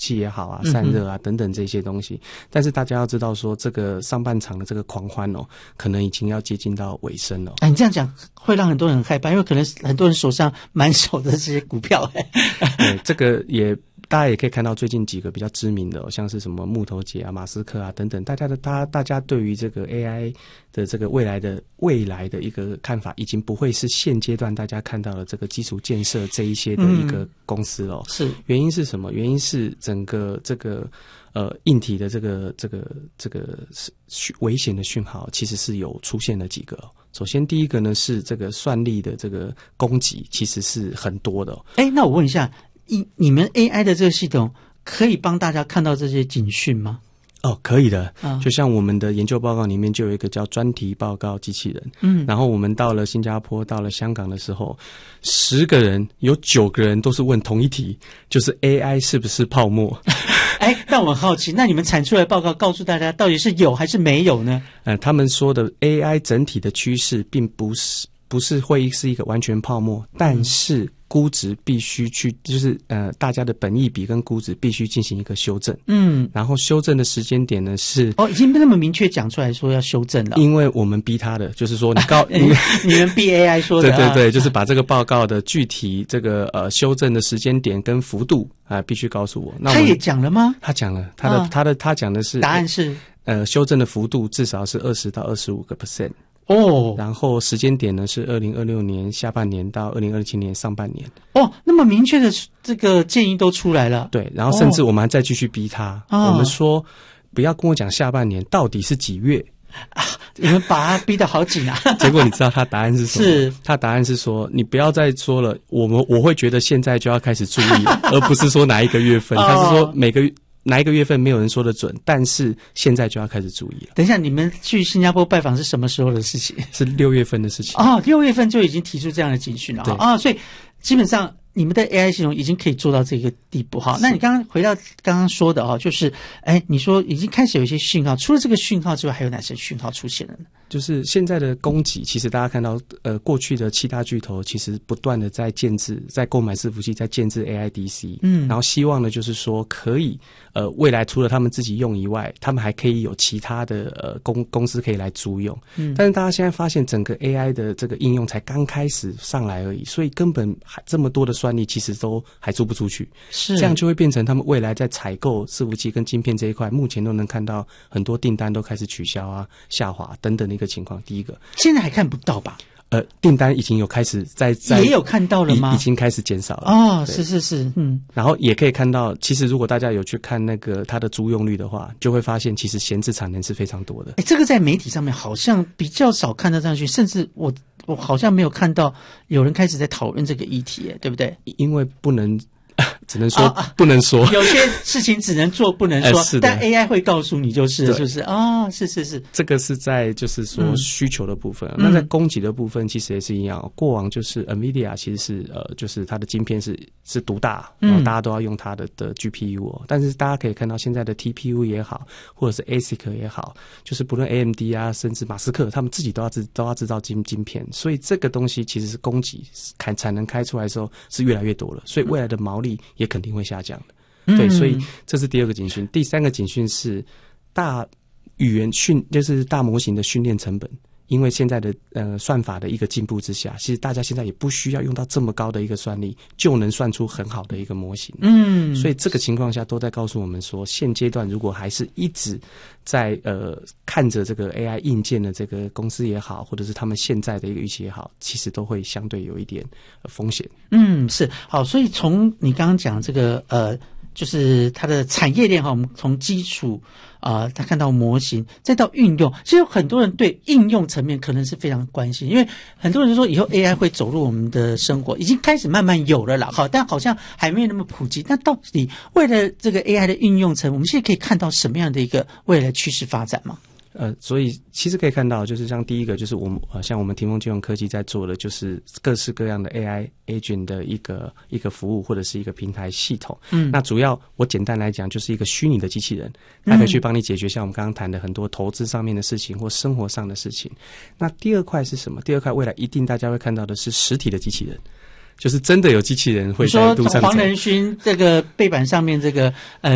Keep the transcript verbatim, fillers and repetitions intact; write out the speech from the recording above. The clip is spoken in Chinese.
气也好啊、散热啊等等这些东西。嗯、但是大家要知道说，这个上半场的这个狂欢哦，可能已经要接近到尾声了。 哎，你这样讲会让很多人很害怕，因为可能很多人手上满手的这些股票。 对，这个也。大家也可以看到最近几个比较知名的、哦，像是什么木头姐啊、马斯克啊等等，大家的大大家对于这个 A I 的这个未来的未来的一个看法，已经不会是现阶段大家看到的这个基础建设这一些的一个公司了、哦嗯。是， 原因是什么？原因是整个这个呃硬体的这个这个这个危险的讯号，其实是有出现了几个、哦。首先，第一个呢是这个算力的这个攻击，其实是很多的、哦。 哎，那我问一下。你你们 A I 的这个系统可以帮大家看到这些警讯吗？ 哦，可以的。 嗯、 就像我们的研究报告里面就有一个叫专题报告机器人。 嗯， 然后我们到了新加坡、到了香港的时候，十个人有九个人都是问同一题，就是 A I 是不是泡沫？ 哎，那我很好奇，那你们产出来的报告告诉大家到底是有还是没有呢？ 呃，他们说的 A I 整体的趋势并不是不是会是一个完全泡沫，但是估值必须去，就是呃，大家的本益比跟估值必须进行一个修正。 嗯， 然后修正的时间点呢是哦，已经那么明确讲出来说要修正了。 因为我们逼他的，就是说你告、啊、 你你们逼 A I 说的， 对对对，就是把这个报告的具体这个呃修正的时间点跟幅度啊、呃，必须告诉我。那我他也讲了吗？ 他讲了，他的、啊、他的他讲的是答案是呃修正的幅度至少是二十到二十五个 percent。 哦， 然后时间点呢是二零二六年下半年到二零二七年上半年。 哦，那么明确的这个建议都出来了。 对，然后甚至我们还再继续逼他，哦、我们说不要跟我讲下半年到底是几月啊，你们把他逼得好紧啊。 结果你知道他答案是什么？ 是他答案是说你不要再说了，我们我会觉得现在就要开始注意了，而不是说哪一个月份。哦、他是说每个月。哪一个月份没有人说得准，但是现在就要开始注意了。 等一下，你们去新加坡拜访是什么时候的事情？ 是六月份的事情。 哦，六月份就已经提出这样的警讯了啊、哦，所以基本上你们的 A I 系统已经可以做到这个地步哈。那你刚刚回到刚刚说的哈，就是哎，你说已经开始有一些讯号，除了这个讯号之外，还有哪些讯号出现了呢？ 就是现在的供给，其实大家看到，呃，过去的七大巨头其实不断的在建制，在购买伺服器，在建制 A I D C， 嗯，然后希望呢，就是说可以，呃，未来除了他们自己用以外，他们还可以有其他的呃公公司可以来租用，嗯，但是大家现在发现，整个 A I 的这个应用才刚开始上来而已，所以根本还这么多的算力，其实都还租不出去， 是这样就会变成他们未来在采购伺服器跟晶片这一块，目前都能看到很多订单都开始取消啊、下滑等等的。一个情况，第一个现在还看不到吧？ 呃，订单已经有开始在在也有看到了吗？ 已经开始减少了哦，是是是，嗯。 然后也可以看到，其实如果大家有去看那个它的租用率的话，就会发现其实闲置产能是非常多的。 哎，这个在媒体上面好像比较少看到上去，甚至我我好像没有看到有人开始在讨论这个议题，对不对？ 因为不能。只能说、啊、不能说， 有些事情只能做不能说， 呃、 但 A I 会告诉你，就是是不是啊、哦？是是是， 这个是在就是说需求的部分，嗯、那在供给的部分其实也是一样。过往就是 NVIDIA 其实是呃，就是它的晶片是是独大，然后大家都要用它的的 G P U 哦。但是大家可以看到现在的 T P U 也好，或者是 A S I C 也好，就是不论 A M D 啊，甚至马斯克他们自己都要制都要制造晶晶片，所以这个东西其实是供给开产能开出来的时候是越来越多了，所以未来的毛利也肯定会下降的。 嗯、 对，所以这是第二个警讯。第三个警讯是大语言训，就是大模型的训练成本。因为现在的呃算法的一个进步之下，其实大家现在也不需要用到这么高的一个算力，就能算出很好的一个模型。 嗯， 所以这个情况下都在告诉我们说，现阶段如果还是一直在呃看着这个 A I 硬件的这个公司也好，或者是他们现在的一个预期也好，其实都会相对有一点、呃、风险。 嗯，是好。所以从你刚刚讲这个呃。就是它的产业链哈，我们从基础啊，他、呃、看到模型，再到运用，其实有很多人对应用层面可能是非常关心，因为很多人说以后 A I 会走入我们的生活，已经开始慢慢有了啦，好，但好像还没有那么普及。那到底为了这个 A I 的应用层，我们现在可以看到什么样的一个未来趋势发展吗？ 呃，所以其实可以看到，就是像第一个，就是我们呃，像我们霆锋金融科技在做的，就是各式各样的 A I agent 的一个一个服务或者是一个平台系统。嗯，那主要我简单来讲，就是一个虚拟的机器人，它可以去帮你解决像我们刚刚谈的很多投资上面的事情或生活上的事情。那第二块是什么？第二块未来一定大家会看到的是实体的机器人。就是真的有机器人会在路上走。 你说黄仁勋这个背板上面这个呃